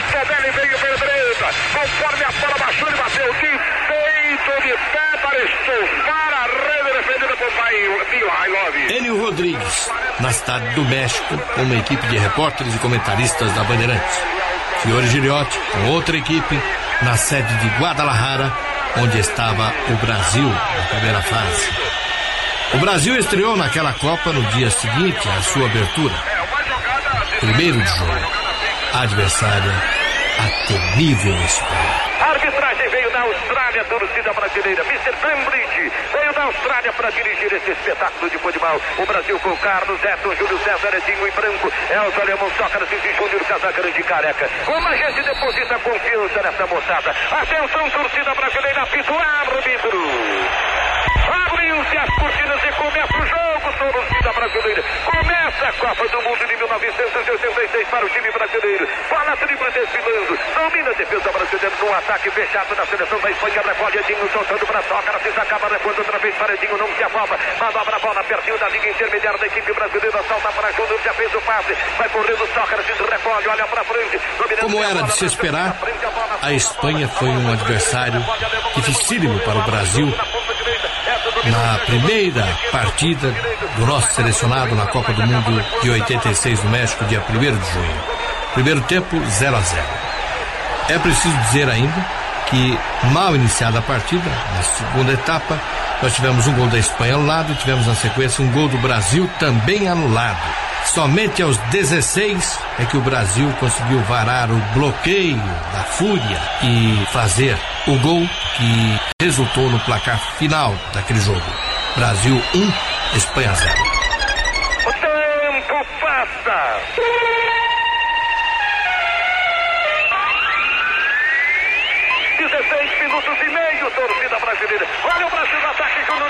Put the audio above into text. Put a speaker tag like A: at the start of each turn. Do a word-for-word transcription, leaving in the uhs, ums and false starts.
A: Tomelli veio pela direita. Conforme a bola baixou, ele bateu de peito, de pé para estufar a rede defendida por Mihajlovic.
B: Enio Rodrigues, na cidade do México, com uma equipe de repórteres e comentaristas da Bandeirantes. Fiore Giliotti, com outra equipe, na sede de Guadalajara, onde estava o Brasil na primeira fase. O Brasil estreou naquela Copa no dia seguinte à sua abertura. Primeiro de julho. A adversária, a temível Espanha.
A: A arbitragem veio da Austrália, torcida brasileira. mister Cambridge veio da Austrália para dirigir esse espetáculo de futebol. O Brasil com Carlos, Edson, Júlio César, Edinho em branco, Elton, Alemão, Sócrates e Júnior Casagrande Careca. Como a gente deposita confiança nessa moçada. Atenção, torcida brasileira, apito árbitro. Abriu-se as cortinas e começa o jogo, torcida brasileira. Começa a Copa do Mundo de mil novecentos e oitenta e seis para o time brasileiro. Bola tripla desfilando. Domina a defesa brasileira no ataque fechado na seleção da Espanha. Repode Edinho soltando para Sócrates. Acaba repondo outra vez para Edinho. Não se afoba. Manobra a bola pertinho da linha intermediária da equipe brasileira. Salta para Júnior. Já fez o passe. Vai correndo Sócrates. Repode. Olha para frente.
B: Como era de se esperar, a Espanha foi um adversário dificílimo para o Brasil. Na primeira partida do nosso selecionado na Copa do Mundo de oitenta e seis no México, dia primeiro de junho. Primeiro tempo, zero a zero. É preciso dizer ainda que, mal iniciada a partida, na segunda etapa, nós tivemos um gol da Espanha anulado e tivemos na sequência um gol do Brasil também anulado. Somente aos dezesseis é que o Brasil conseguiu varar o bloqueio da Fúria e fazer o gol que resultou no placar final daquele jogo. Brasil um, Espanha zero.
A: O tempo passa. dezesseis minutos e meio, torcida brasileira. Olha o Brasil no ataque, Júnior